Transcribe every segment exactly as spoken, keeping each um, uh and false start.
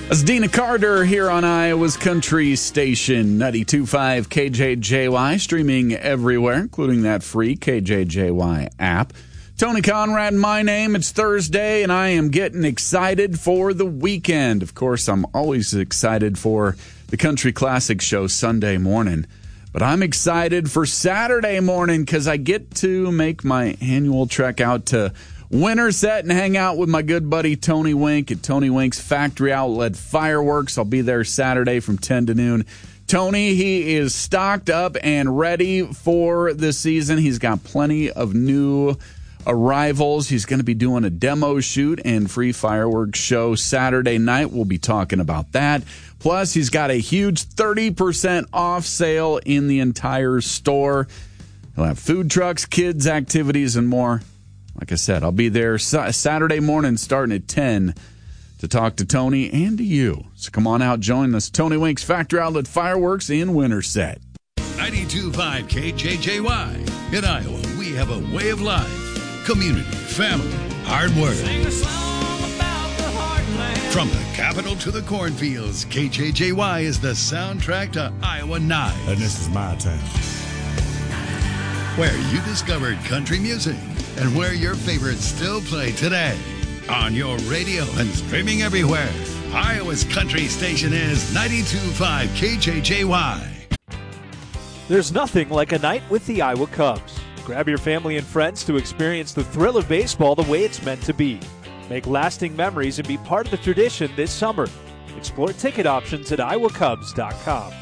That's Dina Carter here on Iowa's Country Station, ninety-two point five K J J Y, streaming everywhere, including that free K J J Y app. Tony Conrad, my name. It's Thursday, and I am getting excited for the weekend. Of course, I'm always excited for the Country Classic show Sunday morning. But I'm excited for Saturday morning because I get to make my annual trek out to Winterset and hang out with my good buddy Tony Wink at Tony Wink's Factory Outlet Fireworks. I'll be there Saturday from ten to noon. Tony, he is stocked up and ready for the season. He's got plenty of new arrivals. He's going to be doing a demo shoot and free fireworks show Saturday night. We'll be talking about that. Plus, he's got a huge thirty percent off sale in the entire store. He'll have food trucks, kids, activities, and more. Like I said, I'll be there Saturday morning starting at ten to talk to Tony and to you. So come on out, join us. Tony Wink's Factory Outlet Fireworks in Winterset. ninety-two point five K J J Y. In Iowa, we have a way of life, community, family, hard work. Sing a song about the heartland. From the capital to the cornfields, K J J Y is the soundtrack to Iowa Nights. And this is my town. Where you discovered country music and where your favorites still play today. On your radio and streaming everywhere, Iowa's country station is ninety-two point five K J J Y. There's nothing like a night with the Iowa Cubs. Grab your family and friends to experience the thrill of baseball the way it's meant to be. Make lasting memories and be part of the tradition this summer. Explore ticket options at iowa cubs dot com.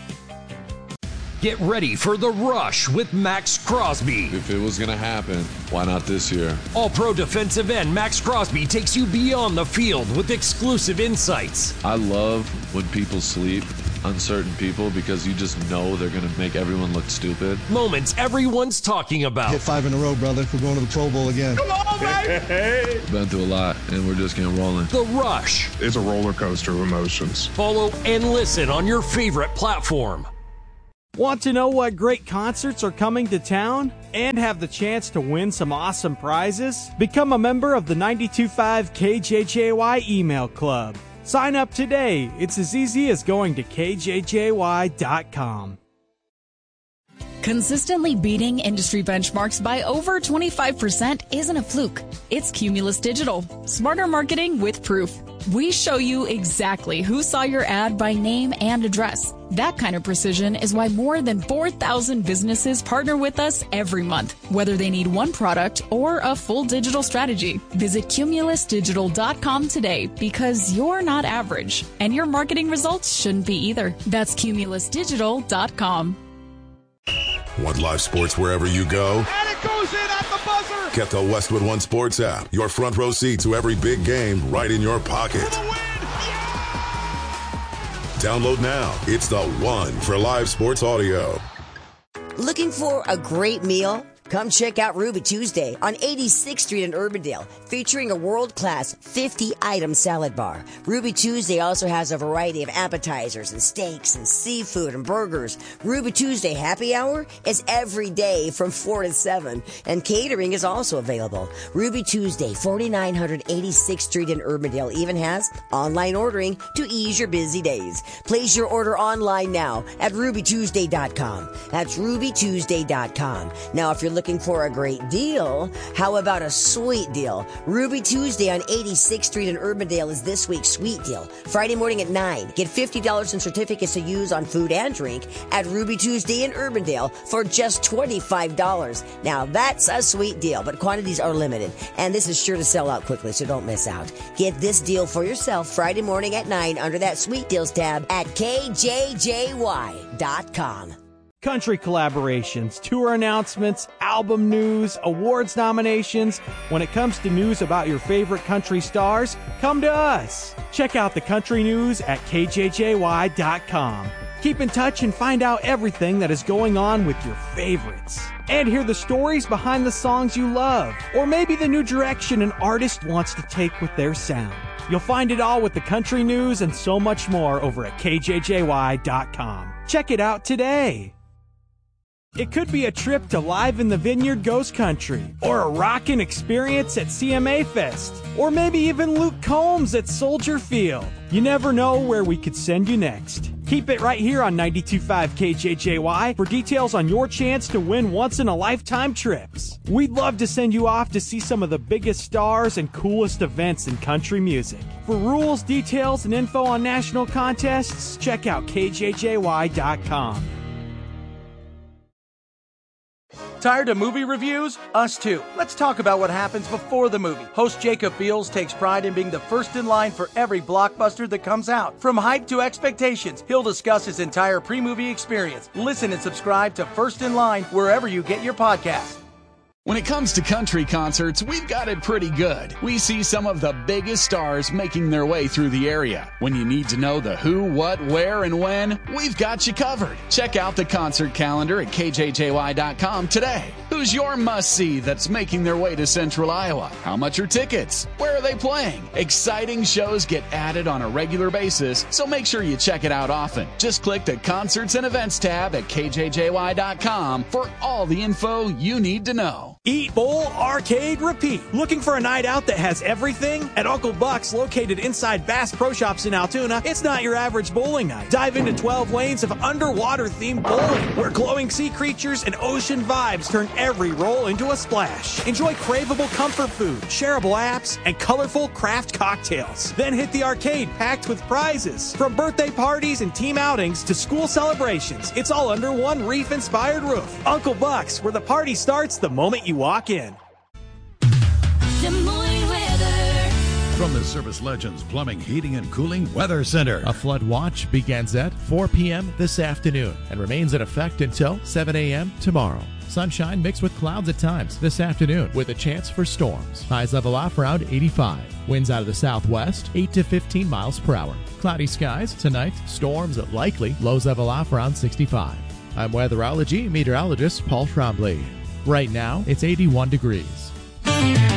Get ready for the rush with Max Crosby. If it was going to happen, why not this year? All-pro defensive end Max Crosby takes you beyond the field with exclusive insights. I love when people sleep, uncertain people, because you just know they're going to make everyone look stupid. Moments everyone's talking about. Hit five in a row, brother. We're going to the Pro Bowl again. Come on, baby! Been through a lot, and we're just getting rolling. The Rush. It's a roller coaster of emotions. Follow and listen on your favorite platform. Want to know what great concerts are coming to town and have the chance to win some awesome prizes? Become a member of the ninety-two point five K J J Y email club. Sign up today. It's as easy as going to K J J Y dot com. Consistently beating industry benchmarks by over twenty-five percent isn't a fluke. It's Cumulus Digital. Smarter marketing with proof. We show you exactly who saw your ad by name and address. That kind of precision is why more than four thousand businesses partner with us every month, whether they need one product or a full digital strategy. Visit Cumulus Digital dot com today because you're not average, and your marketing results shouldn't be either. That's Cumulus Digital dot com. Want live sports wherever you go? And it goes in at the buzzer! Get the Westwood One Sports app. Your front row seat to every big game right in your pocket. For the win! Yeah! Download now. It's the one for live sports audio. Looking for a great meal? Come check out Ruby Tuesday on eighty-sixth Street in Urbandale, featuring a world-class fifty-item salad bar. Ruby Tuesday also has a variety of appetizers and steaks and seafood and burgers. Ruby Tuesday happy hour is every day from four to seven, and catering is also available. Ruby Tuesday, forty-nine eighty-sixth Street in Urbandale, even has online ordering to ease your busy days. Place your order online now at ruby tuesday dot com. That's ruby tuesday dot com. Now, if you're looking for a great deal, how about a sweet deal? Ruby Tuesday on eighty-sixth Street in Urbandale is this week's sweet deal. Friday morning at nine, get fifty dollars in certificates to use on food and drink at Ruby Tuesday in Urbandale for just twenty-five dollars. Now that's a sweet deal, but quantities are limited, and this is sure to sell out quickly, so don't miss out. Get this deal for yourself Friday morning at nine under that sweet deals tab at K J J Y dot com. Country collaborations, tour announcements, album news, awards nominations. When it comes to news about your favorite country stars, come to us. Check out the country news at K J J Y dot com. Keep in touch and find out everything that is going on with your favorites. And hear the stories behind the songs you love, or maybe the new direction an artist wants to take with their sound. You'll find it all with the country news and so much more over at K J J Y dot com. Check it out today. It could be a trip to Live in the Vineyard Ghost Country, or a rockin' experience at C M A Fest, or maybe even Luke Combs at Soldier Field. You never know where we could send you next. Keep it right here on ninety-two point five K J J Y for details on your chance to win once-in-a-lifetime trips. We'd love to send you off to see some of the biggest stars and coolest events in country music. For rules, details, and info on national contests, check out K J J Y dot com. Tired of movie reviews? Us too. Let's talk about what happens before the movie. Host Jacob Beals takes pride in being the first in line for every blockbuster that comes out. From hype to expectations, he'll discuss his entire pre-movie experience. Listen and subscribe to First in Line wherever you get your podcasts. When it comes to country concerts, we've got it pretty good. We see some of the biggest stars making their way through the area. When you need to know the who, what, where, and when, we've got you covered. Check out the concert calendar at K J J Y dot com today. Who's your must-see that's making their way to Central Iowa? How much are tickets? Where are they playing? Exciting shows get added on a regular basis, so make sure you check it out often. Just click the Concerts and Events tab at K J J Y dot com for all the info you need to know. Eat, bowl, arcade, repeat. Looking for a night out that has everything? At Uncle Buck's, located inside Bass Pro Shops in Altoona, it's not your average bowling night. Dive into twelve lanes of underwater-themed bowling, where glowing sea creatures and ocean vibes turn every roll into a splash. Enjoy craveable comfort food, shareable apps, and colorful craft cocktails. Then hit the arcade packed with prizes. From birthday parties and team outings to school celebrations, it's all under one reef-inspired roof. Uncle Buck's, where the party starts the moment you walk in. Des Moines weather. From the Service Legends Plumbing, Heating, and Cooling Weather Center. A flood watch begins at four p.m. this afternoon and remains in effect until seven a.m. tomorrow. Sunshine mixed with clouds at times this afternoon with a chance for storms. Highs level off around eighty-five. Winds out of the southwest, eight to fifteen miles per hour. Cloudy skies tonight, storms likely, lows level off around sixty-five. I'm weatherology meteorologist Paul Trombley. Right now, it's eighty-one degrees.